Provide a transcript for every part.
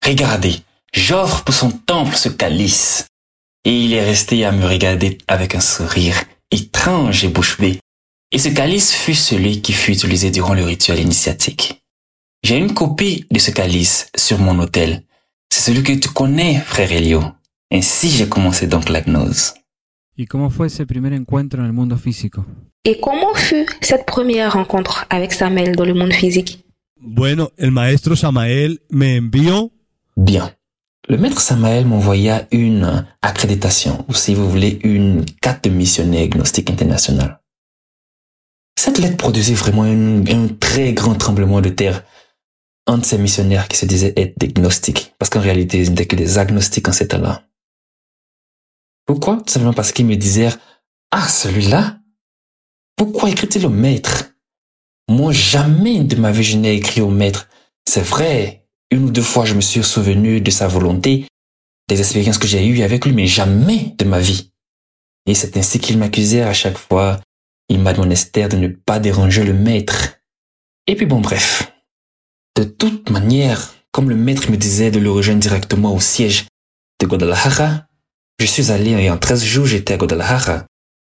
regardez, j'offre pour son temple ce calice. Et il est resté à me regarder avec un sourire étrange et bouche bée. Et ce calice fut celui qui fut utilisé durant le rituel initiatique. J'ai une copie de ce calice sur mon autel. C'est celui que tu connais, frère Elio. Ainsi j'ai commencé donc la gnose. ¿Y cómo fue ese primer encuentro en el mundo físico? Et comment fut cette première rencontre avec Samael dans le monde physique? Bueno, el maestro Samael me envió. Bien. Le maître Samael m'envoya une accréditation, ou si vous voulez, une carte de missionnaire gnostique international. Cette lettre produisit vraiment un très grand tremblement de terre entre ces missionnaires qui se disaient être des gnostiques, parce qu'en réalité, ils n'étaient que des agnostiques en ces temps-là. Pourquoi? Tout simplement parce qu'ils me disaient « Ah, celui-là? Pourquoi écrit-il au maître? Moi, jamais de ma vie je n'ai écrit au maître. C'est vrai, une ou deux fois je me suis souvenu de sa volonté, des expériences que j'ai eues avec lui, mais jamais de ma vie. » Et c'est ainsi qu'ils m'accusèrent à chaque fois. Ils m'admonestèrent de ne pas déranger le maître. Et puis bon, bref. De toute manière, comme le maître me disait de le rejoindre directement au siège de Guadalajara, je suis allé et en 13 jours, j'étais à Guadalajara.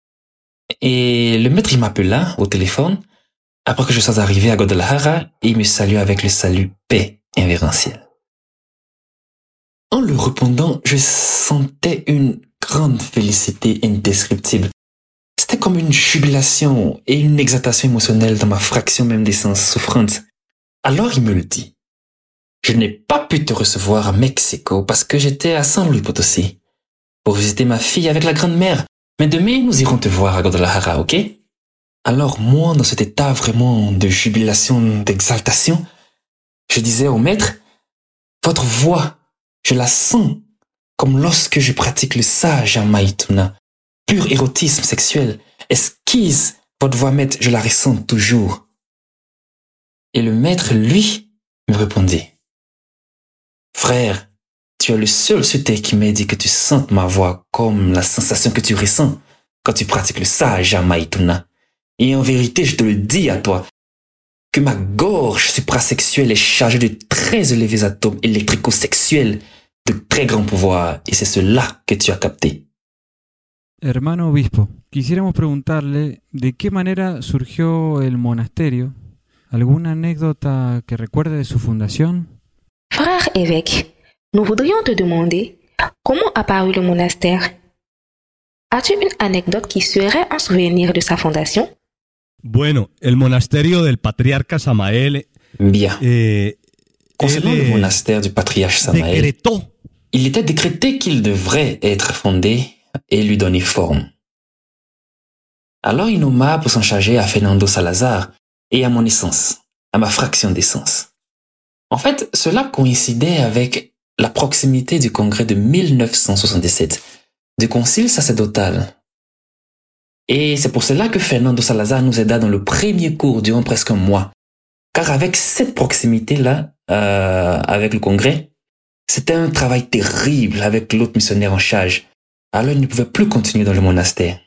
Et le maître, il m'appela au téléphone après que je sois arrivé à Guadalajara et il me salua avec le salut paix révérentiel. En le répondant, je sentais une grande félicité indescriptible. C'était comme une jubilation et une exaltation émotionnelle dans ma fraction même des sens souffrante. Alors il me le dit. Je n'ai pas pu te recevoir à Mexico parce que j'étais à San Luis Potosí pour visiter ma fille avec la grand-mère. Mais demain, nous irons te voir à Guadalajara, ok? Alors moi, dans cet état vraiment de jubilation, d'exaltation, je disais au maître, votre voix, je la sens comme lorsque je pratique le sage en Maïtuna. Pur érotisme sexuel, esquisse, votre voix maître, je la ressens toujours. Et le maître, lui, me répondit, frère, tu es le seul sur terre qui m'a dit que tu sentes ma voix comme la sensation que tu ressens quand tu pratiques le sage à Maïtuna. Et en vérité, je te le dis à toi, que ma gorge suprasexuelle est chargée de très élevés atomes électrico-sexuels de très grand pouvoir, et c'est cela que tu as capté. Hermano obispo, quisiéramos preguntarle de qué manera surgió el monasterio. ¿Alguna anécdota que recuerde de su fundación? Frère évêque, nous voudrions te demander comment apparut le monastère. As-tu une anecdote qui serait un souvenir de sa fondation? Bueno, el monasterio del patriarca Samael. Bien. Concernant le monastère du patriarche Samael, Decretó. Il était décrété qu'il devrait être fondé et lui donner forme. Alors il nomma pour s'en charger à Fernando Salazar et à mon essence, à ma fraction d'essence. En fait, cela coïncidait avec la proximité du congrès de 1977, du concile sacerdotal. Et c'est pour cela que Fernando Salazar nous aida dans le premier cours durant presque un mois. Car avec cette proximité-là, avec le congrès, c'était un travail terrible avec l'autre missionnaire en charge. Alors il ne pouvait plus continuer dans le monastère.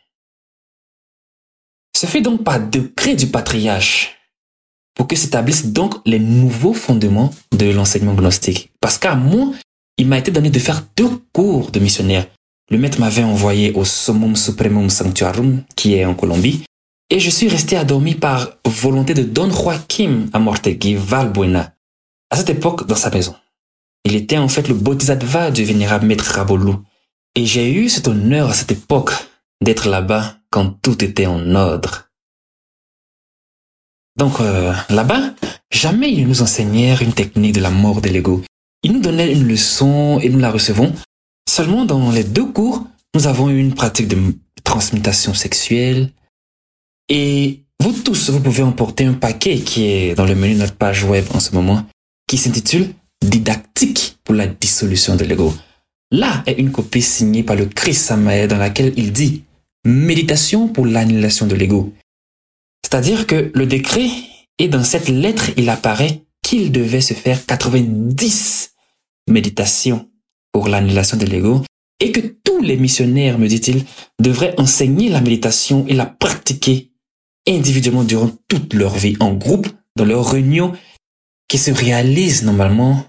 Ce fut donc par décret du patriarche pour que s'établissent donc les nouveaux fondements de l'enseignement gnostique. Parce qu'à moi, il m'a été donné de faire 2 cours de missionnaire. Le maître m'avait envoyé au Summum Supremum Sanctuarum, qui est en Colombie, et je suis resté à dormir par volonté de Don Joaquim Amortegui Valbuena, à cette époque dans sa maison. Il était en fait le bodhisattva du vénérable maître Rabolou, et j'ai eu cet honneur à cette époque d'être là-bas quand tout était en ordre. Donc là-bas, jamais ils nous enseignèrent une technique de la mort de l'ego. Ils nous donnaient une leçon et nous la recevons. Seulement dans les 2 cours, nous avons eu une pratique de transmutation sexuelle. Et vous tous, vous pouvez emporter un paquet qui est dans le menu de notre page web en ce moment, qui s'intitule « Didactique pour la dissolution de l'ego ». Là est une copie signée par le Christ Samael dans laquelle il dit « Méditation pour l'annihilation de l'ego ». C'est-à-dire que le décret, et dans cette lettre, il apparaît qu'il devait se faire 90 méditations pour l'annihilation de l'ego, et que tous les missionnaires, me dit-il, devraient enseigner la méditation et la pratiquer individuellement durant toute leur vie, en groupe, dans leurs réunions, qui se réalisent normalement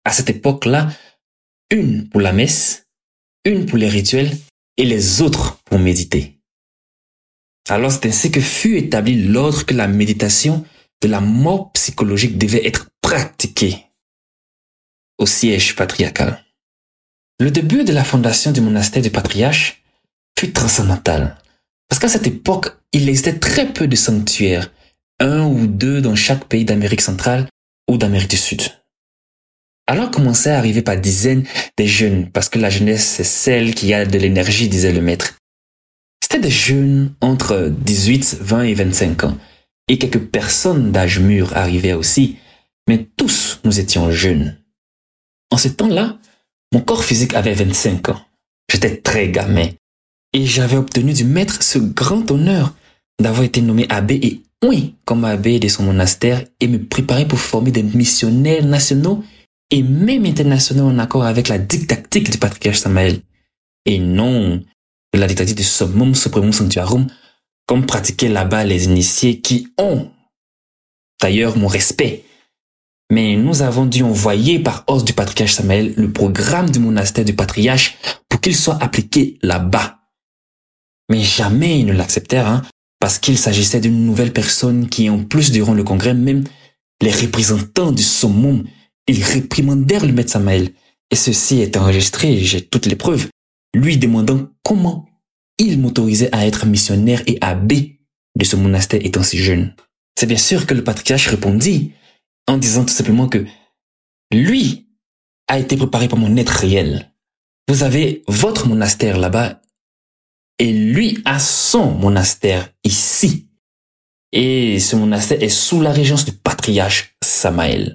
à cette époque-là, une pour la messe, une pour les rituels et les autres pour méditer. Alors c'est ainsi que fut établi l'ordre que la méditation de la mort psychologique devait être pratiquée au siège patriarcal. Le début de la fondation du monastère du patriarche fut transcendantal, parce qu'à cette époque, il existait très peu de sanctuaires, 1 ou 2 dans chaque pays d'Amérique centrale ou d'Amérique du Sud. Alors commençaient à arriver par dizaines des jeunes, parce que la jeunesse c'est celle qui a de l'énergie, disait le maître. C'était des jeunes entre 18, 20 et 25 ans, et quelques personnes d'âge mûr arrivaient aussi, mais tous nous étions jeunes. En ce temps-là, mon corps physique avait 25 ans. J'étais très gamin, et j'avais obtenu du maître ce grand honneur d'avoir été nommé abbé et oint comme abbé de son monastère et me préparer pour former des missionnaires nationaux et même internationaux en accord avec la didactique du patriarche Samael, et non de la didactique du Summum Supremum Sanctuarum, comme pratiquaient là-bas les initiés qui ont d'ailleurs mon respect. Mais nous avons dû envoyer par ordre du patriarche Samael le programme du monastère du patriarche pour qu'il soit appliqué là-bas. Mais jamais ils ne l'acceptèrent, parce qu'il s'agissait d'une nouvelle personne qui, en plus, durant le congrès, même les représentants du summum, ils réprimandèrent le maître Samael. Et ceci est enregistré, j'ai toutes les preuves, lui demandant comment il m'autorisait à être missionnaire et abbé de ce monastère étant si jeune. C'est bien sûr que le patriarche répondit en disant tout simplement que lui a été préparé par mon être réel. Vous avez votre monastère là-bas et lui a son monastère ici. Et ce monastère est sous la régence du patriarche Samael.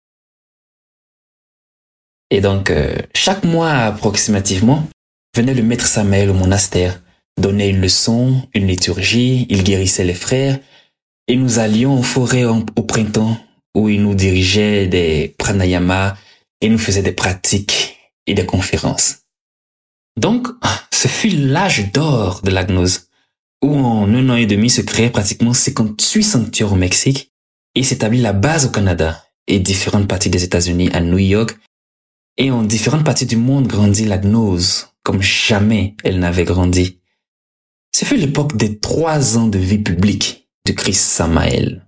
Et donc, chaque mois approximativement, venait le maître Samael au monastère, donnait une leçon, une liturgie, il guérissait les frères, et nous allions en forêt au printemps, où il nous dirigeait des pranayamas et nous faisait des pratiques et des conférences. Donc, ce fut l'âge d'or de la gnose, où en 1 an et demi se créaient pratiquement 58 sanctuaires au Mexique et s'établit la base au Canada et différentes parties des États-Unis à New York, et en différentes parties du monde grandit la gnose comme jamais elle n'avait grandi. Ce fut l'époque des 3 ans de vie publique du Christ Samael.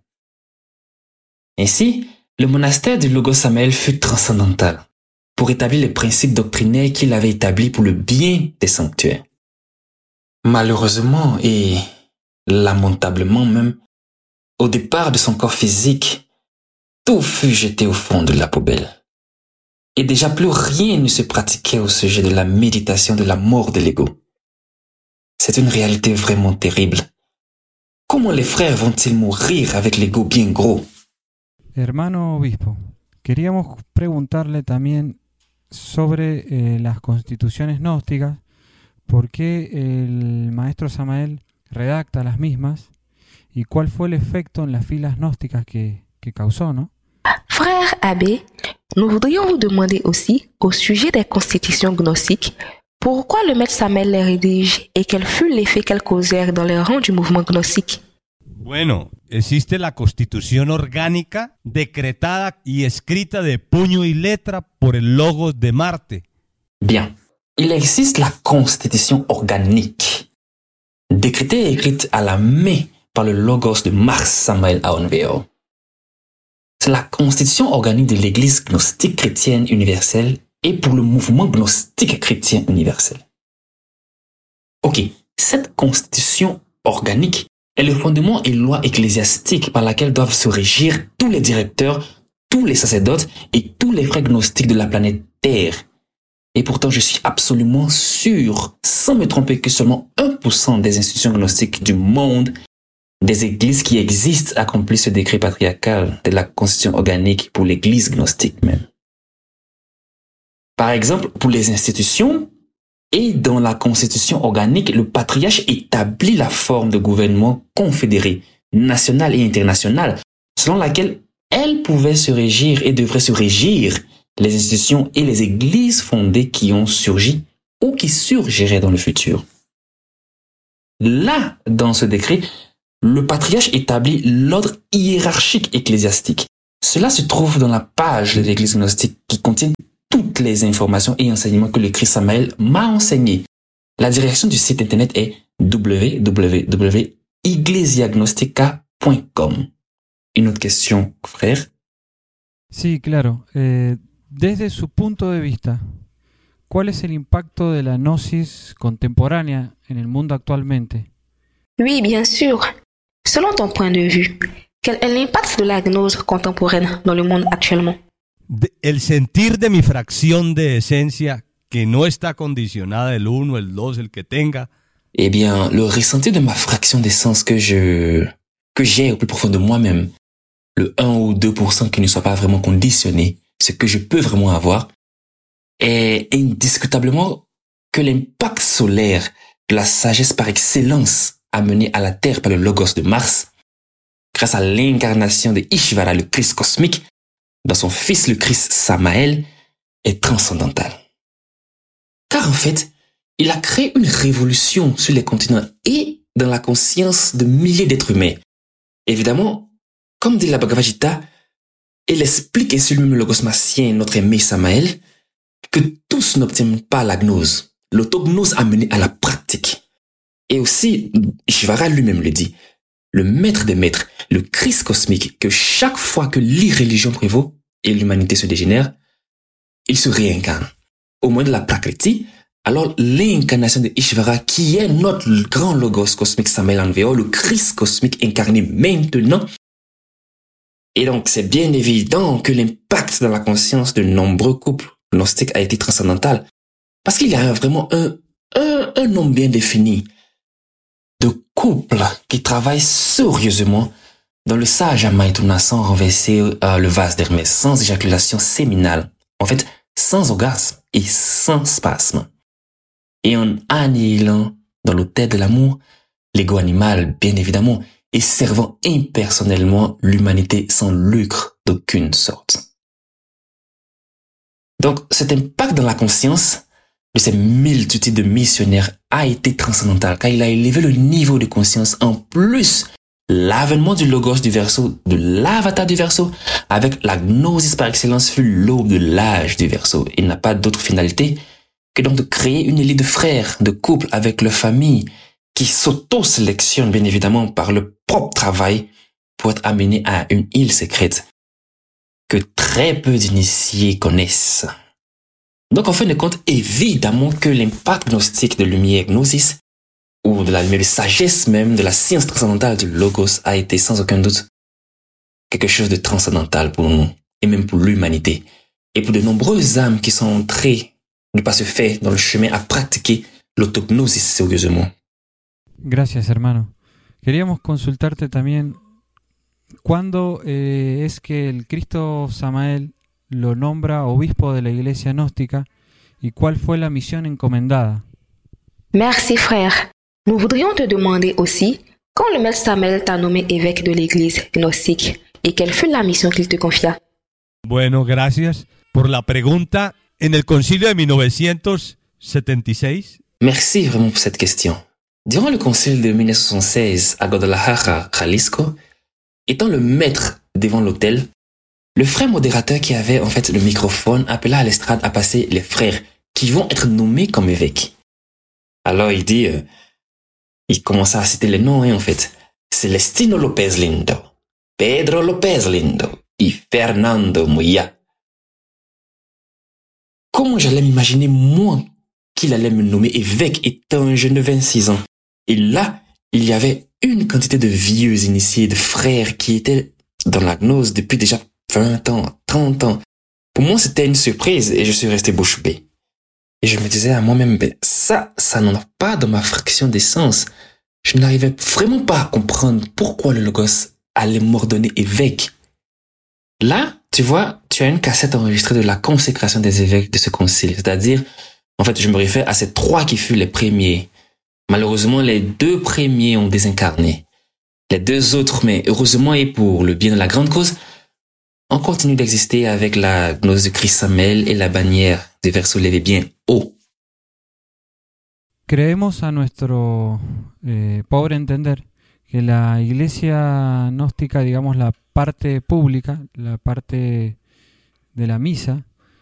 Ainsi, le monastère du Logos Samael fut transcendantal pour établir les principes doctrinaires qu'il avait établis pour le bien des sanctuaires. Malheureusement et lamentablement même, au départ de son corps physique, tout fut jeté au fond de la poubelle. Et déjà plus rien ne se pratiquait au sujet de la méditation de la mort de l'ego. C'est une réalité vraiment terrible. Comment les frères vont-ils mourir avec l'ego bien gros? Hermano obispo, queríamos preguntarle también sobre las constituciones gnósticas, por qué el maestro Samael redacta las mismas y cuál fue el efecto en las filas gnósticas que causó, ¿no? Frère abbé, nous voudrions vous demander aussi, au sujet des constitutions gnostiques, pourquoi le maître Samael les rédige et quel fut l'effet qu'elles causèrent dans les rangs du mouvement gnostique. Bueno, existe la Constitución Orgánica decretada y escrita de puño y letra por el Logos de Marte. Bien, il existe la Constitution organique, décrétée et écrite à la main par le Logos de Mars Samael Aun Weor. C'est la Constitution organique de l'Église gnostique chrétienne universelle et pour le mouvement gnostique chrétien universel. Ok, cette Constitution organique est le fondement et loi ecclésiastique par laquelle doivent se régir tous les directeurs, tous les sacerdotes et tous les frères gnostiques de la planète Terre. Et pourtant, je suis absolument sûr, sans me tromper, que seulement 1% des institutions gnostiques du monde, des églises qui existent, accomplissent ce décret patriarcal de la Constitution organique pour l'église gnostique même. Par exemple, pour les institutions, et dans la Constitution organique, le patriarche établit la forme de gouvernement confédéré, national et international, selon laquelle elle pouvait se régir et devrait se régir les institutions et les églises fondées qui ont surgi ou qui surgiraient dans le futur. Là, dans ce décret, le patriarche établit l'ordre hiérarchique ecclésiastique, Cela se trouve dans la page de l'Église gnostique qui contient toutes les informations et enseignements que le Christ Samael m'a enseigné. La direction du site internet est www.iglesiagnostica.com. Une autre question, frère? Sí, claro. Desde su punto de vista, ¿cuál es el impacto de la gnosis contemporánea en el mundo actualmente? Oui, bien sûr. Selon ton point de vue, quel est l'impact de la gnose contemporaine dans le monde actuellement? El sentir de mi fracción de esencia, que no está condicionada el 1, el 2, el que tenga. Eh bien, le ressenti de ma fraction d'essence que j'ai au plus profond de moi-même, le 1 ou 2% qui ne soit pas vraiment conditionné, ce que je peux vraiment avoir, est indiscutablement que l'impact solaire de la sagesse par excellence amenée à la Terre par le Logos de Mars, grâce à l'incarnation de Ishvara, le Christ cosmique, dans son fils le Christ Samael, est transcendantal. Car en fait, il a créé une révolution sur les continents et dans la conscience de milliers d'êtres humains. Évidemment, comme dit la Bhagavad Gita, il explique ainsi lui-même le Logos martien, notre aimé Samael, que tous n'obtiennent pas la gnose, l'autognose amenée à la pratique. Et aussi, Ishvara lui-même le dit, le maître des maîtres, le Christ cosmique, que chaque fois que l'irréligion prévaut et l'humanité se dégénère, il se réincarne. Au moins de la Prakriti, alors l'incarnation de Ishvara, qui est notre grand Logos cosmique Samael Envéo, le Christ cosmique incarné maintenant. Et donc, c'est bien évident que l'impact dans la conscience de nombreux couples gnostiques a été transcendantal. Parce qu'il y a vraiment un nombre bien défini de couples qui travaillent sérieusement dans le sage Amaituna sans renverser le vase d'Hermès, sans éjaculation séminale. En fait, sans orgasme et sans spasme. Et en annihilant dans l'autel de l'amour l'ego animal, bien évidemment, et servant impersonnellement l'humanité sans lucre d'aucune sorte. Donc, cet impact dans la conscience de ces multitudes de missionnaires a été transcendantal, car il a élevé le niveau de conscience. En plus, l'avènement du Logos du Verseau, de l'avatar du Verseau, avec la gnosis par excellence fut l'aube de l'âge du Verseau. Il n'a pas d'autre finalité que donc de créer une élite de frères, de couples avec leur famille, qui s'auto-sélectionnent bien évidemment par le propre travail pour être amenés à une île secrète que très peu d'initiés connaissent. Donc en fin de compte, évidemment que l'impact gnostique de lumière gnosis, ou de la lumière de sagesse même, de la science transcendantale du Logos a été sans aucun doute quelque chose de transcendantal pour nous, et même pour l'humanité, et pour de nombreuses âmes qui sont entrées de pas se faire dans le chemin à pratiquer l'autognosis sérieusement. Gracias, hermano. Queríamos consultarte también, ¿cuándo es que el Cristo Samael lo nombra obispo de la Iglesia gnóstica y cuál fue la misión encomendada? Merci frère. Nous voudrions te demander aussi quand le maître Samael t'a nommé évêque de l'Église gnostique et quelle fut la mission qu'il te confia. Bueno, gracias por la pregunta. En el concilio de 1976. Merci vraiment pour cette question. Durant le concile de 1976 à Guadalajara, Jalisco, étant le maître devant l'autel, le frère modérateur qui avait en fait le microphone appela à l'estrade à passer les frères qui vont être nommés comme évêques. Alors il dit, il commença à citer les noms en fait. Celestino López Lindo, Pedro López Lindo et Fernando Muya. Comment j'allais m'imaginer, moi, qu'il allait me nommer évêque étant jeune de 26 ans. Et là, il y avait une quantité de vieux initiés, de frères qui étaient dans la gnose depuis déjà 20 ans, 30 ans. Pour moi, c'était une surprise et je suis resté bouche bée. Et je me disais à moi-même, ça n'en a pas dans ma fraction d'essence. Je n'arrivais vraiment pas à comprendre pourquoi le Logos allait m'ordonner évêque. Là, tu vois, tu as une cassette enregistrée de la consécration des évêques de ce concile. C'est-à-dire, en fait, je me réfère à ces 3 qui furent les premiers. Malheureusement, les 2 premiers ont désincarné. Les 2 autres, mais heureusement et pour le bien de la grande cause, ont continué d'exister avec la gnose de Christ Samael et la bannière du Verseau levé bien haut. Creemos a nuestro pobre entender que la iglesia gnóstica, digamos la parte pública, la parte de la misa,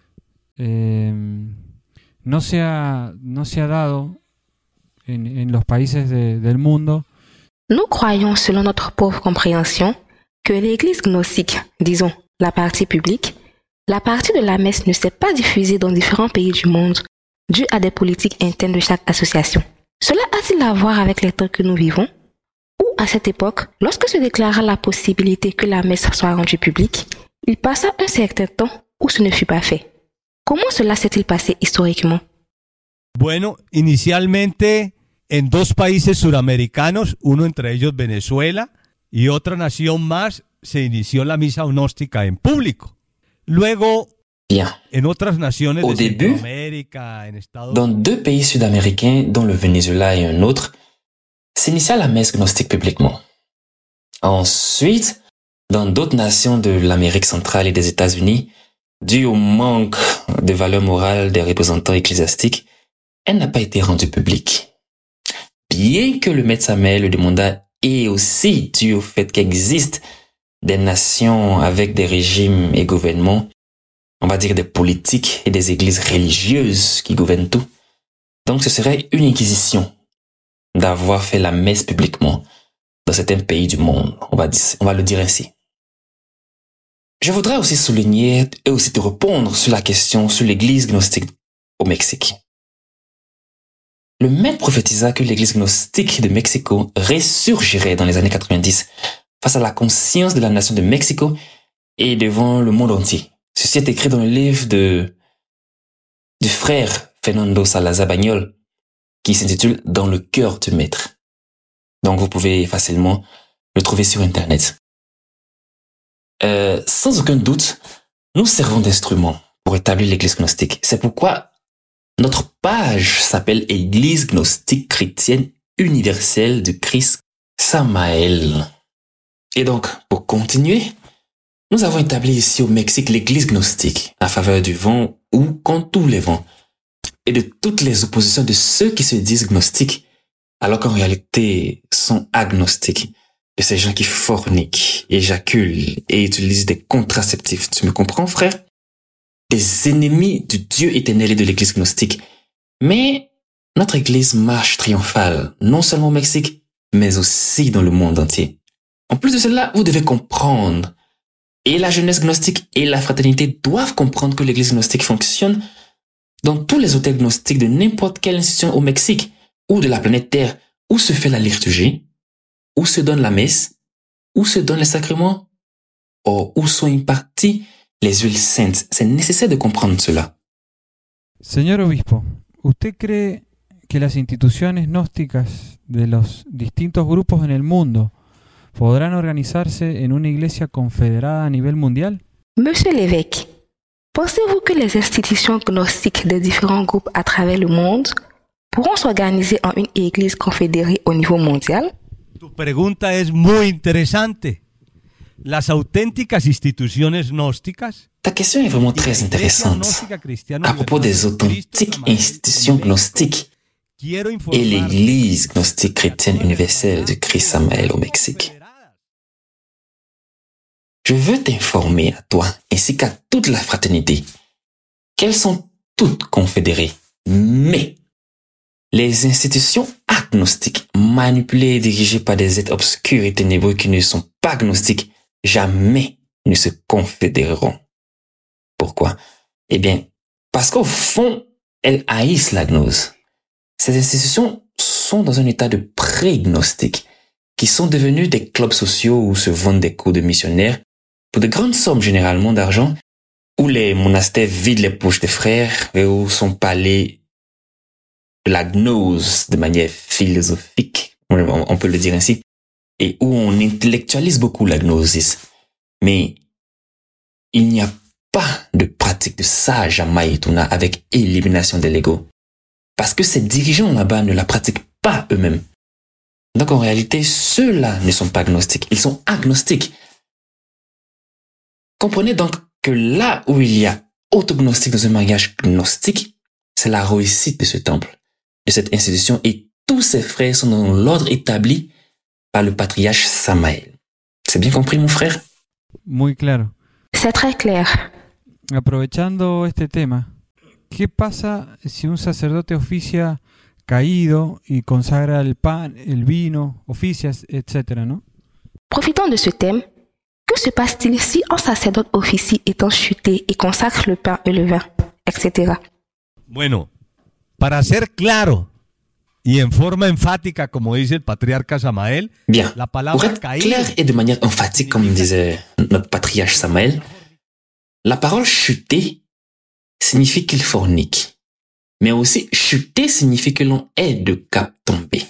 no se ha dado en los países del mundo. Nous croyons, selon notre pauvre compréhension, que l'église gnostique, disons la partie publique, la partie de la messe ne s'est pas diffusée dans différents pays du monde dû à des politiques internes de chaque association. Cela a-t-il à voir avec les temps que nous vivons? Ou à cette époque, lorsque se déclara la possibilité que la messe soit rendue publique, il passa un certain temps où ce ne fut pas fait. ¿Cómo cela s'est-il passé historiquement? Bueno, inicialmente en dos países suramericanos, uno entre ellos Venezuela y otra nación más, se inició la misa gnóstica en público. Luego, Bien. en otras naciones Au de début, Centroamérica, en Estados Dans deux pays sud-américains, dont le Venezuela et un autre, s'initia la messe gnostique publiquement. Ensuite, dans d'autres nations de l'Amérique centrale et des États-Unis, dû au manque de valeur morale des représentants ecclésiastiques, elle n'a pas été rendue publique. Bien que le maître Samuel le demanda, et aussi dû au fait qu'existent des nations avec des régimes et gouvernements, on va dire des politiques et des églises religieuses qui gouvernent tout. Donc ce serait une inquisition d'avoir fait la messe publiquement dans certains pays du monde, on va le dire ainsi. Je voudrais aussi souligner et aussi te répondre sur la question sur l'église gnostique au Mexique. Le maître prophétisa que l'église gnostique de Mexico ressurgirait dans les années 90 face à la conscience de la nation de Mexico et devant le monde entier. Ceci est écrit dans le livre du frère Fernando Salazar Bagnol qui s'intitule « Dans le cœur du maître ». Donc vous pouvez facilement le trouver sur Internet. Sans aucun doute, nous servons d'instrument pour établir l'église gnostique. C'est pourquoi notre page s'appelle Église gnostique chrétienne universelle du Christ Samael. Et donc, pour continuer, nous avons établi ici au Mexique l'église gnostique à faveur du vent ou contre tous les vents et de toutes les oppositions de ceux qui se disent gnostiques alors qu'en réalité sont agnostiques, de ces gens qui forniquent, éjaculent et utilisent des contraceptifs. Tu me comprends, frère? Des ennemis du Dieu éternel et de l'église gnostique. Mais notre église marche triomphale, non seulement au Mexique, mais aussi dans le monde entier. En plus de cela, vous devez comprendre, et la jeunesse gnostique et la fraternité doivent comprendre que l'église gnostique fonctionne dans tous les hôtels gnostiques de n'importe quelle institution au Mexique ou de la planète Terre, où se fait la liturgie, où se donne la messe, où se donnent les sacrements, ou où sont imparties les huiles saintes. C'est nécessaire de comprendre cela. Señor obispo, ¿usted cree que las instituciones gnósticas de los distintos grupos en el mundo podrán organizarse en una iglesia confederada a nivel mundial? Monsieur l'évêque, pensez-vous que les institutions gnostiques des différents groupes à travers le monde pourront s'organiser en une église confédérée au niveau mondial? Tu pregunta es muy interesante. Las auténticas instituciones gnósticas. Ta question est vraiment très intéressante. À propos des authentiques institutions gnostiques et l'église gnostique chrétienne universelle du Christ Samael au Mexique. Je veux t'informer à toi ainsi qu'à toute la fraternité qu'elles sont toutes confédérées, mais les institutions agnostiques, manipulées et dirigées par des êtres obscurs et ténébreux qui ne sont pas gnostiques, jamais ne se confédéreront. Pourquoi? Eh bien, parce qu'au fond, elles haïssent la gnose. Ces institutions sont dans un état de pré-gnostique, qui sont devenus des clubs sociaux où se vendent des cours de missionnaires pour de grandes sommes généralement d'argent, où les monastères vident les poches des frères et où sont parlés de la gnose de manière philosophique, on peut le dire ainsi, et où on intellectualise beaucoup la gnosis. Mais il n'y a pas de pratique de sage à Maïtouna avec élimination de l'ego. Parce que ces dirigeants là-bas ne la pratiquent pas eux-mêmes. Donc en réalité, ceux-là ne sont pas gnostiques, ils sont agnostiques. Comprenez donc que là où il y a autognostique dans un mariage gnostique, c'est la réussite de ce temple, de cette institution, et tous ses frères sont dans l'ordre établi par le patriarche Samael. C'est bien compris, mon frère? Muy claro. C'est très clair. Aprovechando este tema, ¿qué pasa si un sacerdote oficia caído y consagra el pan, el vino, oficia, etcétera, ¿no? Profitant de ce thème, que se passe-t-il si un sacerdote officie étant chuté et consacre le pain et le vin, etc.? Bueno, para ser claro y en forma enfática, como dice el patriarca Samael, Bien, la pour palabra être caído clair et de manière emphatique, comme disait notre patriarche Samael, la parole chuter signifie qu'il fornique. Mais aussi, chuter signifie que l'on est de cap tombé.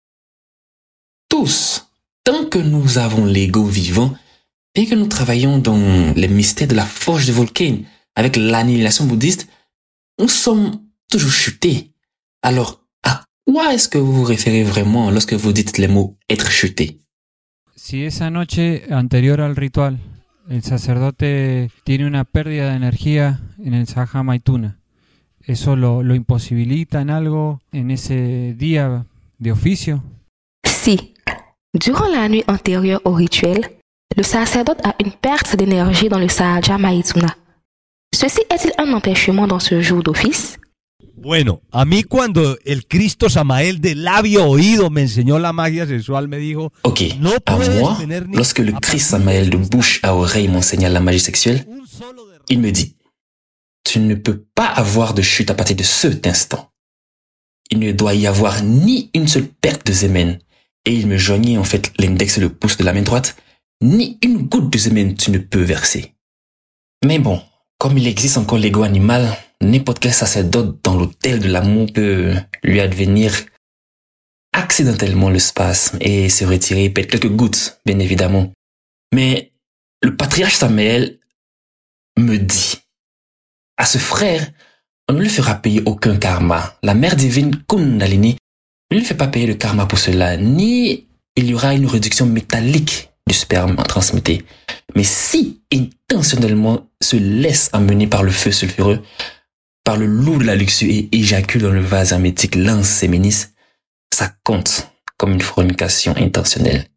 Tous, tant que nous avons l'ego vivant, bien que nous travaillons dans les mystères de la forge de Vulcain avec l'annihilation bouddhiste, nous sommes toujours chutés. Alors, à quoi est-ce que vous vous référez vraiment lorsque vous dites les mots être chuté? Si esa noche anterior al ritual el sacerdote tiene una pérdida de energía en el Saha Maituna, ¿eso lo imposibilita en algo en ese día de oficio? Si, durant la nuit antérieure au rituel, le sacerdote a une perte d'énergie dans le Sahaja Maituna, ceci est-il un empêchement dans ce jour d'office? Bueno, a mí cuando el Cristo Samael de labio oído me enseñó la magia sexual, me dijo, Ok, no à puedes moi, tener ni lorsque le Christ Samael de bouche à oreille m'enseigna la magie sexuelle, un solo de il me dit, tu ne peux pas avoir de chute à partir de cet instant. Il ne doit y avoir ni une seule perte de sémen. Et il me joignit en fait l'index et le pouce de la main droite, ni une goutte de sémen tu ne peux verser. Mais bon, comme il existe encore l'ego animal, n'importe quel sacerdote dans l'autel de l'amour peut lui advenir accidentellement le spasme et se retirer, perdre quelques gouttes, bien évidemment. Mais le patriarche Samael me dit, à ce frère, on ne lui fera payer aucun karma. La mère divine Kundalini ne lui fait pas payer le karma pour cela, ni il y aura une réduction métallique du sperme transmuté. Mais si intentionnellement se laisse emmener par le feu sulfureux, par le loup de la luxure et éjacule dans le vase hermétique lance séminis, ça compte comme une fornication intentionnelle.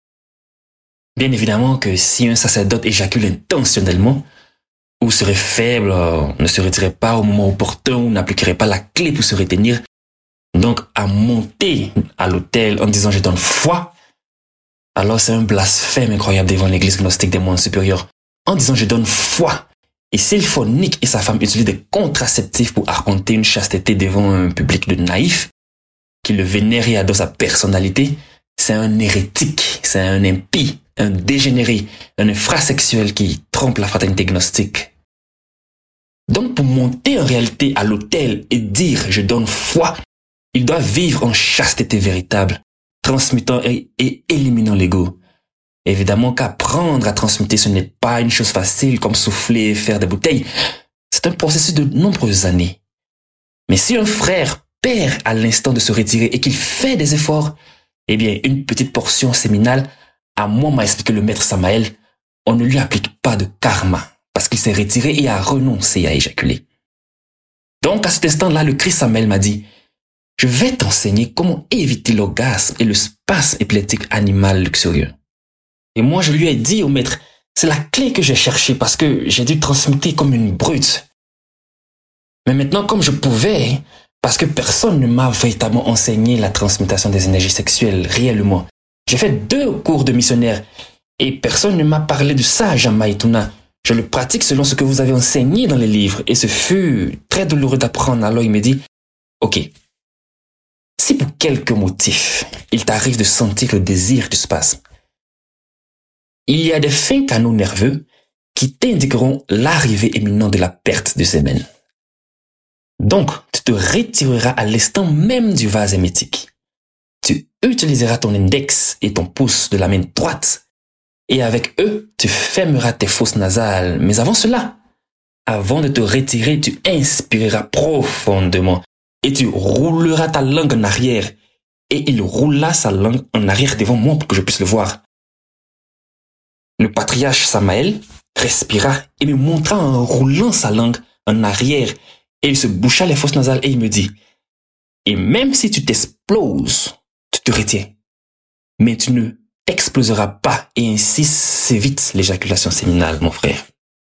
Bien évidemment que si un sacerdote éjacule intentionnellement, ou serait faible, ne se retirait pas au moment opportun, ou n'appliquerait pas la clé pour se retenir, donc à monter à l'autel en disant je donne foi, alors c'est un blasphème incroyable devant l'église gnostique des mondes supérieurs. En disant je donne foi, et s'il fornique et sa femme utilise des contraceptifs pour raconter une chasteté devant un public de naïfs, qui le vénère et adore sa personnalité, c'est un hérétique, c'est un impie, un dégénéré, un infrasexuel qui trompe la fraternité gnostique. Donc pour monter en réalité à l'autel et dire je donne foi, il doit vivre en chasteté véritable, transmutant et éliminant l'ego. Évidemment qu'apprendre à transmuter ce n'est pas une chose facile comme souffler et faire des bouteilles. C'est un processus de nombreuses années. Mais si un frère perd à l'instant de se retirer et qu'il fait des efforts, eh bien une petite portion séminale, à moi m'a expliqué le maître Samael, on ne lui applique pas de karma parce qu'il s'est retiré et a renoncé à éjaculer. Donc à cet instant-là, le Christ Samael m'a dit, je vais t'enseigner comment éviter l'orgasme et le spasme épileptique animal luxurieux. Et moi, je lui ai dit au maître, c'est la clé que j'ai cherchée parce que j'ai dû transmuter comme une brute. Mais maintenant, comme je pouvais, parce que personne ne m'a véritablement enseigné la transmutation des énergies sexuelles réellement. J'ai fait 2 cours de missionnaire et personne ne m'a parlé de ça, Jamaïtuna. Je le pratique selon ce que vous avez enseigné dans les livres et ce fut très douloureux d'apprendre. Alors il me dit, ok, si pour quelque motif, il t'arrive de sentir le désir du spasme, il y a des fins canaux nerveux qui t'indiqueront l'arrivée imminente de la perte de sémen. Donc, tu te retireras à l'instant même du vase hermétique. Tu utiliseras ton index et ton pouce de la main droite et avec eux, tu fermeras tes fosses nasales. Mais avant cela, avant de te retirer, tu inspireras profondément et tu rouleras ta langue en arrière. Et il roula sa langue en arrière devant moi pour que je puisse le voir. Le patriarche Samael respira et me montra en roulant sa langue en arrière et il se boucha les fosses nasales et il me dit, et même si tu t'exploses, tu te retiens. mais tu ne t'exploseras pas et ainsi s'évite l'éjaculation séminale, mon frère.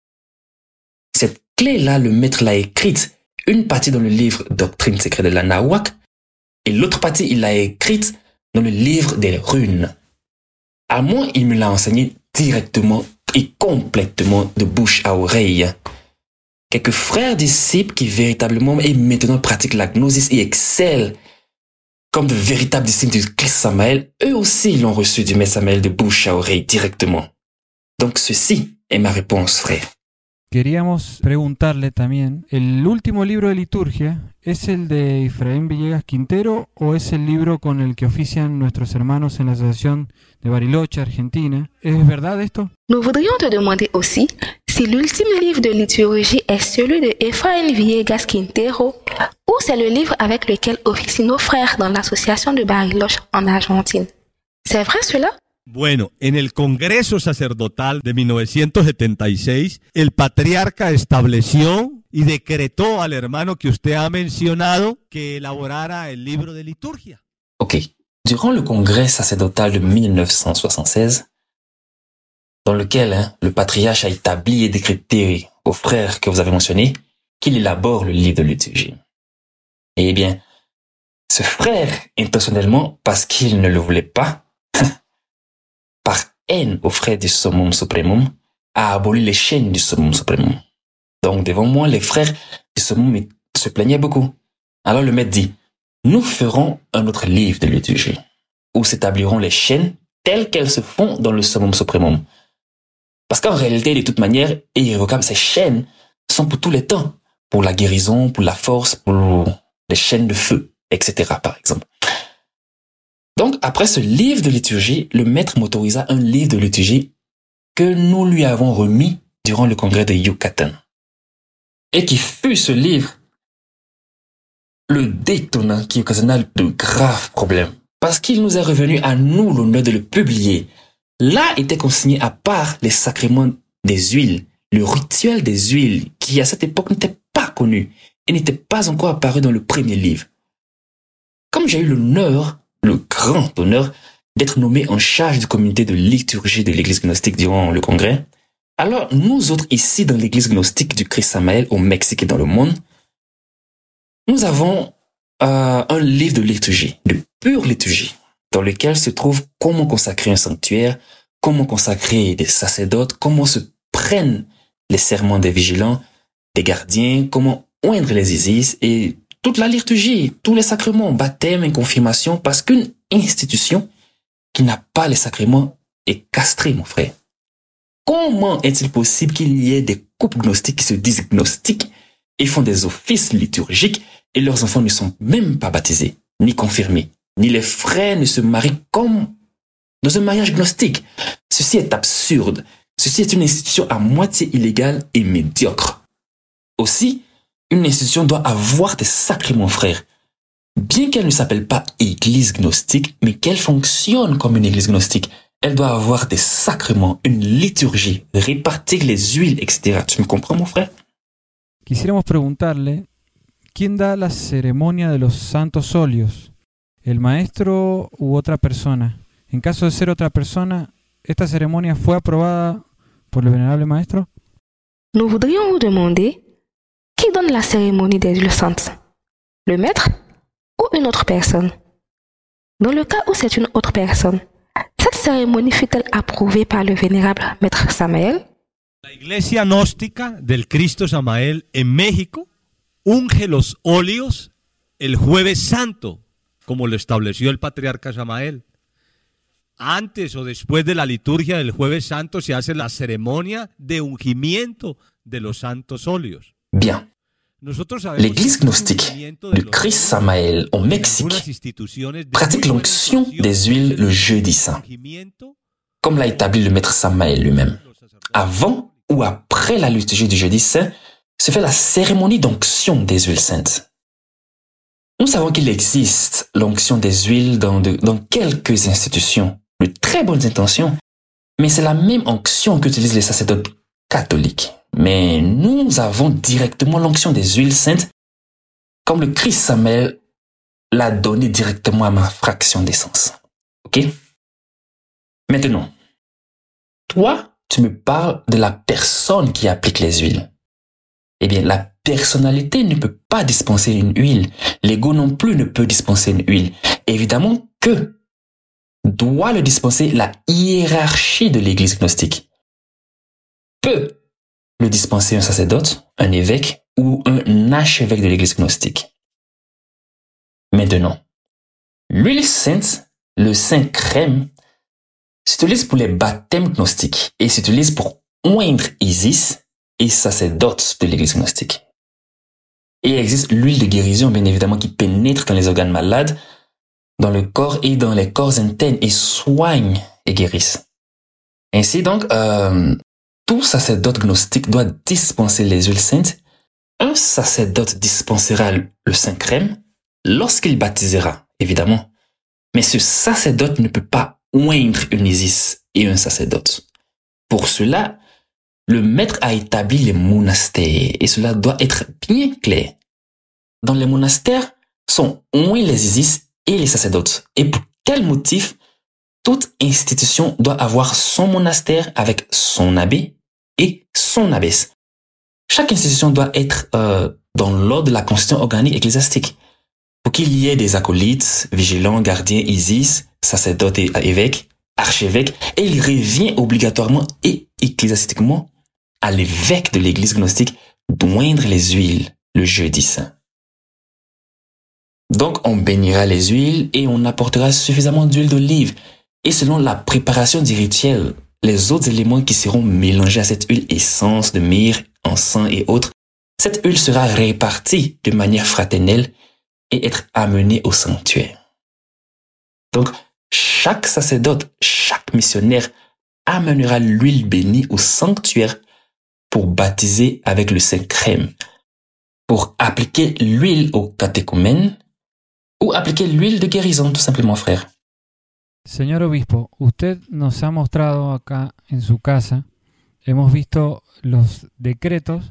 Cette clé-là, le maître l'a écrite, une partie dans le livre Doctrine secrète de l'Anahuac et l'autre partie, il l'a écrite dans le livre des runes. À moi, il me l'a enseigné directement et complètement de bouche à oreille. Quelques frères disciples qui véritablement et maintenant pratiquent la gnosis et excellent comme de véritables disciples du Christ Samael, eux aussi l'ont reçu du maître Samael de bouche à oreille directement. Donc ceci est ma réponse, frère. Queríamos preguntarle también, ¿el último libro de liturgia es el de Efraín Villegas Quintero o es el libro con el que ofician nuestros hermanos en la Asociación de Bariloche, Argentina? ¿Es verdad esto? Nous voudrions te demander aussi si l'ultime livre de liturgie est celui de Efraín Villegas Quintero ou c'est le livre avec lequel officient nos frères dans l'association de Bariloche en Argentine. C'est vrai cela? Bueno, en el Congreso Sacerdotal de 1976, el patriarca estableció y decretó al hermano que usted ha mencionado que elaborara el libro de liturgia. Ok. Durant le congrès sacerdotal de 1976, dans lequel le patriarche a établi et décrété aux frères que vous avez mentionnés qu'il élabore le livre de liturgie. Eh bien, ce frère, intentionnellement, parce qu'il ne le voulait pas, par haine aux frères du Summum Supremum, a aboli les chaînes du Summum Supremum. Donc, devant moi, les frères du Summum se plaignaient beaucoup. Alors le maître dit, nous ferons un autre livre de liturgie, où s'établiront les chaînes telles qu'elles se font dans le Summum Supremum. Parce qu'en réalité, de toute manière, irrévocable, ces chaînes sont pour tous les temps, pour la guérison, pour la force, pour les chaînes de feu, etc. par exemple. Donc, après ce livre de liturgie, le maître m'autorisa un livre de liturgie que nous lui avons remis durant le congrès de Yucatan. Et qui fut ce livre le détonnant qui occasionna de graves problèmes. Parce qu'il nous est revenu à nous l'honneur de le publier. Là étaient consignés à part les sacrements des huiles, le rituel des huiles qui à cette époque n'était pas connu et n'était pas encore apparu dans le premier livre. Comme j'ai eu l'honneur, le grand honneur, d'être nommé en charge du comité de liturgie de l'église gnostique durant le congrès, alors nous autres ici dans l'église gnostique du Christ Samael au Mexique et dans le monde, nous avons un livre de liturgie, de pure liturgie, dans lequel se trouve comment consacrer un sanctuaire, comment consacrer des sacerdotes, comment se prennent les serments des vigilants, des gardiens, comment oindre les Isis et toute la liturgie, tous les sacrements, baptême et confirmation, parce qu'une institution qui n'a pas les sacrements est castrée, mon frère. Comment est-il possible qu'il y ait des couples gnostiques qui se disent gnostiques et font des offices liturgiques et leurs enfants ne sont même pas baptisés, ni confirmés, ni les frères ne se marient comme dans un mariage gnostique? Ceci est absurde. Ceci est une institution à moitié illégale et médiocre. Aussi, une institution doit avoir des sacrements, frères. Bien qu'elle ne s'appelle pas église gnostique, mais qu'elle fonctionne comme une église gnostique, elle doit avoir des sacrements, une liturgie, répartir les huiles, etc. Tu me comprends, mon frère? Quisiéramos preguntarle, ¿quién da la ceremonia de los santos óleos? ¿El maestro u otra persona? En caso de ser otra persona, ¿esta ceremonia fue aprobada por el venerable maestro? Nous voudrions vous demander qui donne la cérémonie des huiles saintes? Le maître ou une autre personne? Dans le cas où c'est une autre personne, cette cérémonie fut-elle approuvée par le vénérable maître Samael? La Iglesia Gnóstica del Cristo Samael en México unge los óleos el Jueves Santo, como lo estableció el patriarca Samael. Antes o después de la liturgia del Jueves Santo se hace la ceremonia de ungimiento de los santos óleos. Bien. L'église gnostique du Christ Samael au Mexique pratique l'onction des huiles le jeudi saint, comme l'a établi le maître Samael lui-même. Avant ou après la liturgie du jeudi saint, se fait la cérémonie d'onction des huiles saintes. Nous savons qu'il existe l'onction des huiles dans quelques institutions, de très bonnes intentions, mais c'est la même onction qu'utilisent les sacerdotes catholiques. Mais nous avons directement l'onction des huiles saintes, comme le Christ Samael l'a donné directement à ma fraction d'essence. Ok? Maintenant, toi, tu me parles de la personne qui applique les huiles. Eh bien, la personnalité ne peut pas dispenser une huile. L'ego non plus ne peut dispenser une huile. Évidemment que doit le dispenser la hiérarchie de l'église gnostique. Peut le dispenser un sacerdote, un évêque ou un archevêque de l'église gnostique. Maintenant, l'huile sainte, le saint crème, s'utilise pour les baptêmes gnostiques et s'utilise pour oindre Isis et sacerdotes de l'église gnostique. Et il existe l'huile de guérison, bien évidemment, qui pénètre dans les organes malades, dans le corps et dans les corps internes et soigne et guérisse. Ainsi donc, tout sacerdote gnostique doit dispenser les huiles saintes. Un sacerdote dispensera le saint crème lorsqu'il baptisera, évidemment. Mais ce sacerdote ne peut pas oindre une Isis et un sacerdote. Pour cela, le maître a établi les monastères et cela doit être bien clair. Dans les monastères sont oints les Isis et les sacerdotes. Et pour quel motif toute institution doit avoir son monastère avec son abbé et son abbesse. Chaque institution doit être dans l'ordre de la constitution organique ecclésiastique. Pour qu'il y ait des acolytes, vigilants, gardiens, Isis, sacerdotes et évêques, archevêques, et il revient obligatoirement et ecclésiastiquement à l'évêque de l'église gnostique d'oindre les huiles le jeudi saint. Donc on bénira les huiles et on apportera suffisamment d'huile d'olive. Et selon la préparation du rituel, les autres éléments qui seront mélangés à cette huile, essence de myrrhe, encens et autres, cette huile sera répartie de manière fraternelle et être amenée au sanctuaire. Donc, chaque sacerdote, chaque missionnaire amènera l'huile bénie au sanctuaire pour baptiser avec le saint crème, pour appliquer l'huile au catéchumène ou appliquer l'huile de guérison, tout simplement, frère. Señor Obispo, usted nos ha mostrado acá en su casa, hemos visto los decretos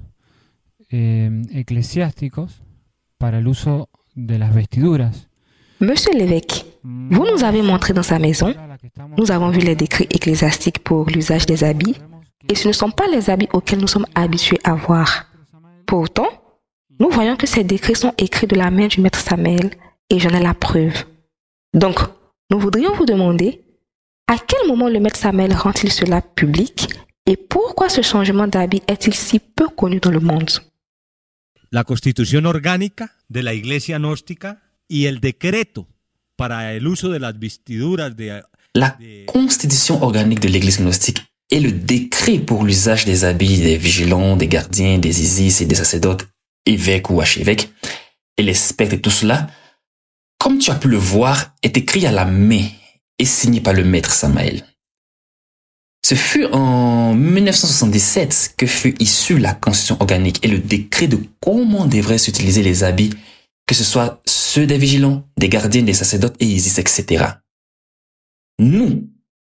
eclesiásticos para el uso de las vestiduras. Monsieur l'évêque, vous nous avez montré dans sa maison, nous avons vu les décrets ecclésiastiques pour l'usage des habits, et ce ne sont pas les habits auxquels nous sommes habitués à voir. Pourtant, nous voyons que ces décrets sont écrits de la main du maître Samael, et j'en ai la preuve. Donc, nous voudrions vous demander à quel moment le maître Samael rend-il cela public et pourquoi ce changement d'habit est-il si peu connu dans le monde? La Constitución Orgánica de la Iglesia Gnóstica y el decreto para el uso de las vestiduras de... La Constitution organique de l'Église gnostique et le décret pour l'usage des habits des vigilants, des gardiens, des Isis et des sacerdotes, évêques ou archevêques, et les spectres et tout cela, comme tu as pu le voir, est écrit à la main et signé par le maître Samael. Ce fut en 1977 que fut issue la Constitution organique et le décret de comment devraient s'utiliser les habits, que ce soit ceux des vigilants, des gardiens, des sacerdotes et Isis, etc. Nous,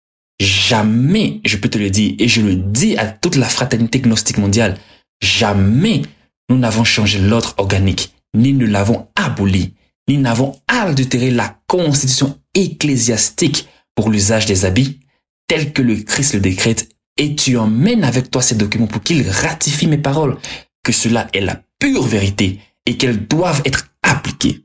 jamais, je peux te le dire, et je le dis à toute la fraternité gnostique mondiale, jamais nous n'avons changé l'ordre organique, ni ne l'avons aboli, ni n'avons adultéré la constitution ecclésiastique pour l'usage des habits, tel que le Christ le décrète, et tu emmènes avec toi ces documents pour qu'ils ratifient mes paroles, que cela est la pure vérité et qu'elles doivent être appliquées.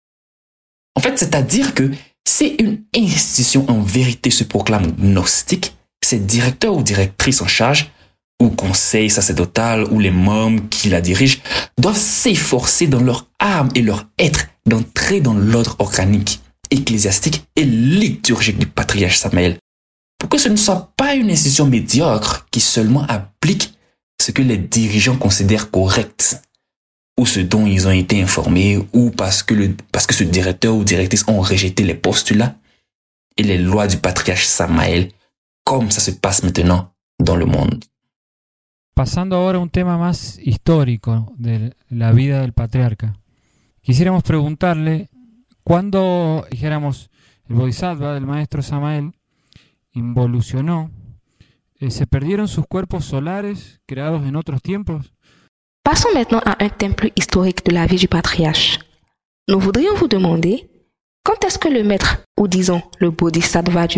En fait, c'est-à-dire que si une institution en vérité se proclame gnostique, ses directeurs ou directrices en charge, ou conseil sacerdotal, ou les membres qui la dirigent, doivent s'efforcer dans leur âme et leur être d'entrer dans l'ordre organique, ecclésiastique et liturgique du patriarche Samael, pour que ce ne soit pas une institution médiocre qui seulement applique ce que les dirigeants considèrent correct, ou ce dont ils ont été informés, ou parce que ce directeur ou directrice ont rejeté les postulats et les lois du patriarche Samael, comme ça se passe maintenant dans le monde. Pasando ahora a un tema más histórico de la vida del patriarca, quisiéramos preguntarle, cuando, dijéramos, el Bodhisattva del maestro Samael involucionó, ¿se perdieron sus cuerpos solares creados en otros tiempos? Passons maintenant à un thème plus historique de la vie du patriarche. Nous voudrions vous demander quand est-ce que le maître, ou disons le Bodhisattva du maître,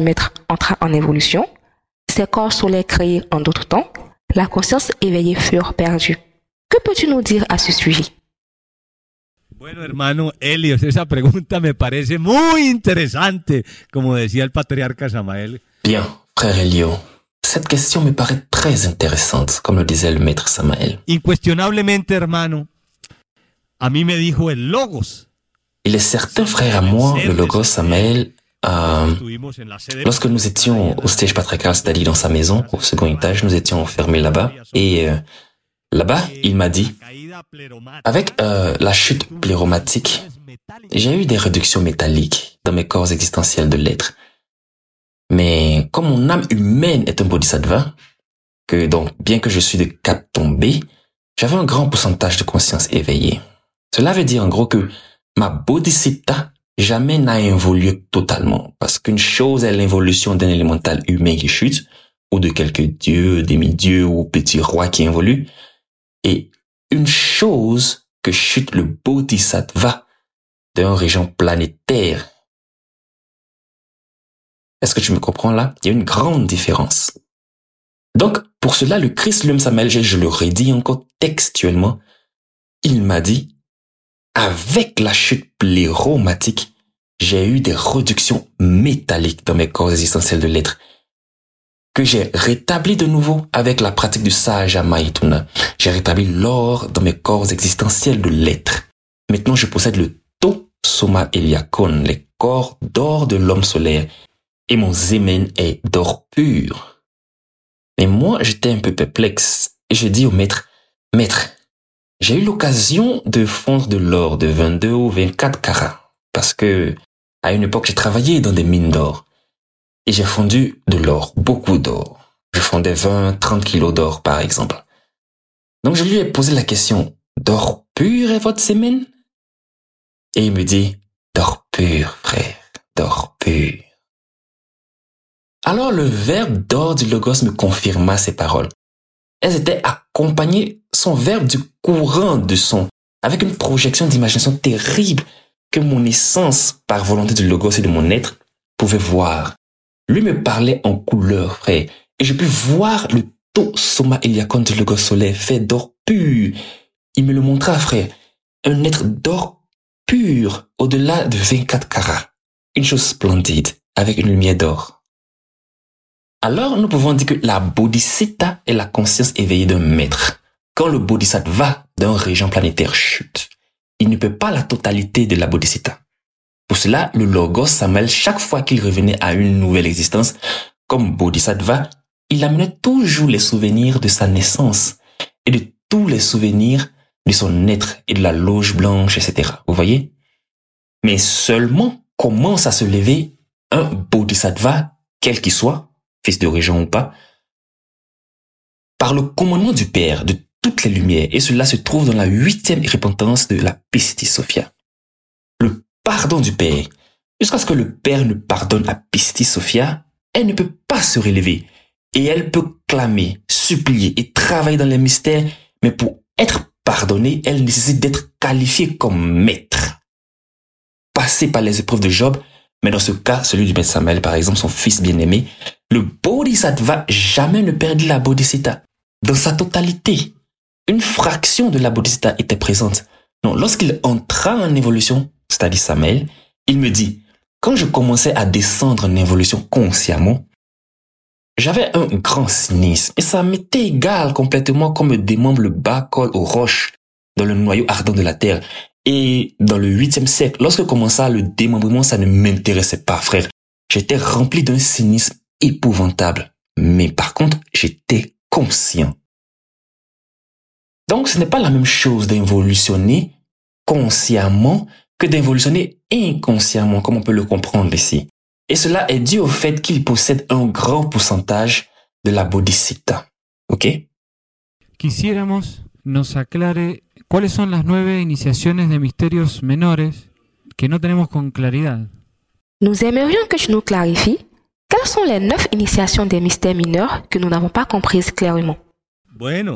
entra en évolution, ces corps solaires créés en d'autres temps, la conscience éveillée furent perdus. Que peux-tu nous dire à ce sujet? Bueno, hermano Helios, esa pregunta me parece muy interesante, como decía el patriarca Samael. Bien, frère Elio, cette question me paraît très intéressante, comme le disait le maître Samael. Incuestionablemente, hermano, a mí me dijo el Logos. Il est certain, frère, à moi, le Logos Samael, lorsque nous étions au siège patriarcal, c'est-à-dire dans sa maison, au second étage, nous étions enfermés là-bas, et là-bas, il m'a dit, avec la chute pléromatique, j'ai eu des réductions métalliques dans mes corps existentiels de l'être. Mais comme mon âme humaine est un bodhisattva, que donc, bien que je suis de cap tombé, j'avais un grand pourcentage de conscience éveillée. Cela veut dire en gros que ma bodhisattva jamais n'a évolué totalement. Parce qu'une chose est l'évolution d'un élémental humain qui chute, ou de quelques dieux, demi-dieux ou petits rois qui évoluent. Et une chose que chute le bodhisattva d'un régent planétaire. Est-ce que tu me comprends là? Il y a une grande différence. Donc, pour cela, le Christ lui-même, Samael, je le redis encore textuellement, il m'a dit, avec la chute pléromatique, j'ai eu des réductions métalliques dans mes corps existentiels de l'être, que j'ai rétabli de nouveau avec la pratique du Sahaja Maituna. J'ai rétabli l'or dans mes corps existentiels de l'être. Maintenant, je possède le To Soma Eliakon, les corps d'or de l'homme solaire, et mon zémen est d'or pur. Mais moi, j'étais un peu perplexe, et je dis au maître, « Maître, j'ai eu l'occasion de fondre de l'or de 22 ou 24 carats, parce que à une époque, j'ai travaillé dans des mines d'or. Et j'ai fondu de l'or, beaucoup d'or. Je fondais 20, 30 kilos d'or, par exemple. Donc, je lui ai posé la question, d'or pur est votre sémène? Et il me dit, d'or pur, frère, d'or pur. Alors, le verbe d'or du Logos me confirma ces paroles. Elles étaient accompagnées, son verbe du courant de son, avec une projection d'imagination terrible que mon essence, par volonté du Logos et de mon être, pouvait voir. Lui me parlait en couleur, frère, et je pus voir le To Soma Eliakon du Logos solaire fait d'or pur. Il me le montra, frère, un être d'or pur au-delà de 24 carats. Une chose splendide, avec une lumière d'or. Alors, nous pouvons dire que la bodhisattva est la conscience éveillée d'un maître. Quand le bodhisattva d'un régent planétaire chute, il ne peut pas la totalité de la bodhisattva. Pour cela, le Logos Samael, chaque fois qu'il revenait à une nouvelle existence, comme bodhisattva, il amenait toujours les souvenirs de sa naissance et de tous les souvenirs de son être et de la loge blanche, etc. Vous voyez? Mais seulement commence à se lever un bodhisattva, quel qu'il soit, fils de régent ou pas, par le commandement du Père, de toutes les lumières, et cela se trouve dans la 8e repentance de la Pistis Sophia. Le pardon du Père. Jusqu'à ce que le Père ne pardonne à Pistis Sophia, elle ne peut pas se relever. Et elle peut clamer, supplier et travailler dans les mystères, mais pour être pardonnée, elle nécessite d'être qualifiée comme maître. Passer par les épreuves de Job, mais dans ce cas, celui du maître Samael, par exemple, son fils bien-aimé, le bodhisattva jamais ne perdit la bodhisattva. Dans sa totalité, une fraction de la bodhisattva était présente. Non, lorsqu'il entra en évolution, c'est-à-dire Samael, il me dit, quand je commençais à descendre en évolution consciemment, j'avais un grand cynisme et ça m'était égal complètement comme démembre le bas colle aux roches dans le noyau ardent de la terre. Et dans le 8e siècle, lorsque commença le démembrement, ça ne m'intéressait pas, frère. J'étais rempli d'un cynisme épouvantable. Mais par contre, j'étais conscient. Donc, ce n'est pas la même chose d'involutionner consciemment que d'involutionner inconsciemment, comme on peut le comprendre ici. Et cela est dû au fait qu'il possède un grand pourcentage de la bodhisattva. ¿Ok? Quisiéramos nos aclare cuáles son las 9 iniciaciones de misterios menores que no tenemos con claridad. Nous aimerions que tu nous clarifies quelles sont les 9 initiations des mystères mineurs que nous n'avons pas comprises clairement. Bueno,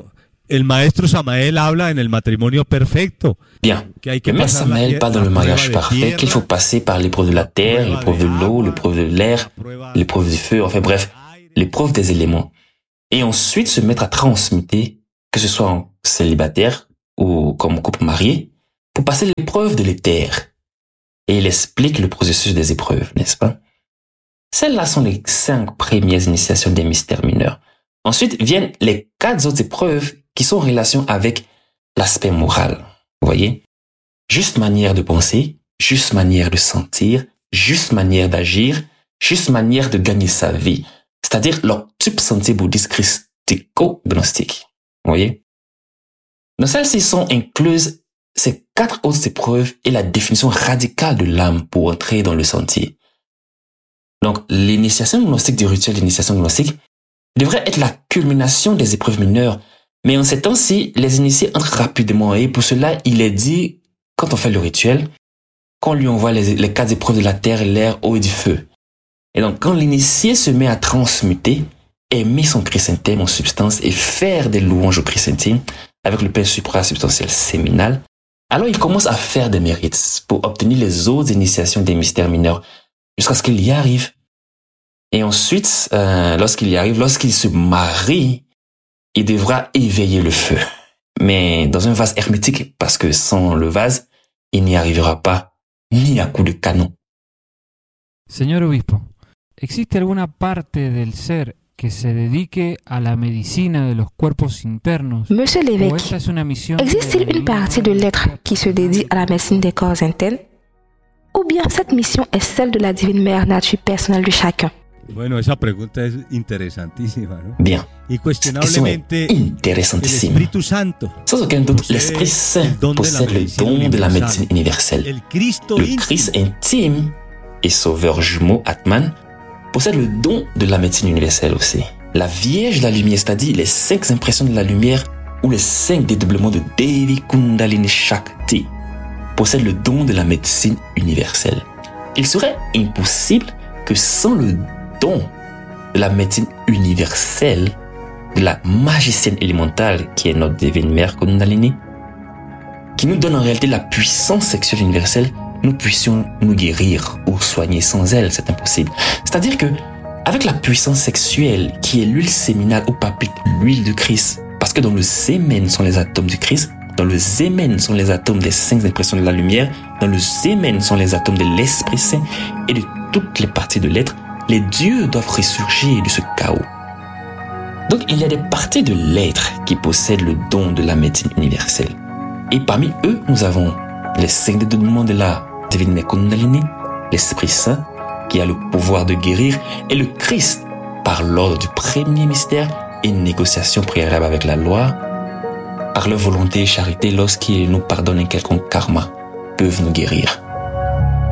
el maestro Samael habla en el matrimonio perfecto. Bien. Que hay que Le maître pasar la Samael tie- parle dans la le prueba mariage de parfait, tierra, qu'il faut passer par l'épreuve de la terre, l'épreuve de l'eau, l'épreuve de l'air, l'épreuve du feu, enfin bref, l'épreuve des éléments. Et ensuite se mettre à transmuter, que ce soit en célibataire ou comme couple marié, pour passer l'épreuve de l'éther. Et il explique le processus des épreuves, n'est-ce pas? Celles-là sont les 5 premières initiations des mystères mineurs. Ensuite viennent les 4 autres épreuves qui sont en relation avec l'aspect moral. Vous voyez? Juste manière de penser, juste manière de sentir, juste manière d'agir, juste manière de gagner sa vie. C'est-à-dire l'octuple sentier bouddhiste christico-gnostique. Vous voyez? Dans celles-ci sont incluses ces 4 autres épreuves et la définition radicale de l'âme pour entrer dans le sentier. Donc, l'initiation gnostique du rituel d'initiation gnostique devrait être la culmination des épreuves mineures. Mais en ces temps-ci, les initiés entrent rapidement et pour cela, il est dit, quand on fait le rituel, qu'on lui envoie les 4 épreuves de la terre, l'air, eau et du feu. Et donc, quand l'initié se met à transmuter, aimer son chrysanthème en substance et faire des louanges au chrysanthème avec le pain suprasubstantiel séminal, alors il commence à faire des mérites pour obtenir les autres initiations des mystères mineurs jusqu'à ce qu'il y arrive. Et ensuite, lorsqu'il y arrive, lorsqu'il se marie, il devra éveiller le feu. Mais dans un vase hermétique, parce que sans le vase, il n'y arrivera pas, ni à coup de canon. Señor obispo, ¿existe alguna parte del ser que se dedique a la medicina de los cuerpos internos? Monsieur ¿O l'évêque, esta es una misión existe-t-il de une partie de l'être qui se dédie à la médecine des corps internes? Ou bien cette mission est celle de la divine mère nature personnelle de chacun? Bueno, esa pregunta es interesantísima, ¿no? Bien. Y Cette question est cuestionablemente, el intéressantissime. Espíritu Santo, Sans aucun doute, possède l'Esprit Saint le don de la possède le médecine don de la universelle. médecine universelle. el Cristo Le íntimo, Christ intime et sauveur jumeau Atman possède le don de la médecine universelle aussi. La Vierge de la Lumière, c'est-à-dire les 5 impressions de la lumière ou les 5 dédoublements de Devi Kundalini Shakti, possède le don de la médecine universelle. Il serait impossible que sans le don de la médecine universelle, de la magicienne élémentale qui est notre divine mère Kundalini, qui nous donne en réalité la puissance sexuelle universelle, nous puissions nous guérir ou soigner sans elle, c'est impossible. C'est-à-dire que, avec la puissance sexuelle qui est l'huile séminale ou papique, l'huile du Christ, parce que dans le sémen sont les atomes du Christ, dans le sémen sont les atomes des 5 impressions de la lumière, dans le sémen sont les atomes de l'Esprit Saint et de toutes les parties de l'être, les dieux doivent ressurgir de ce chaos. Donc il y a des parties de l'être qui possèdent le don de la médecine universelle. Et parmi eux, nous avons les 5 dédoublements de la divine mère Kundalini, l'Esprit Saint, qui a le pouvoir de guérir, et le Christ, par l'ordre du premier mystère et négociation préalable avec la loi, par leur volonté et charité lorsqu'ils nous pardonnent un quelconque karma, peuvent nous guérir.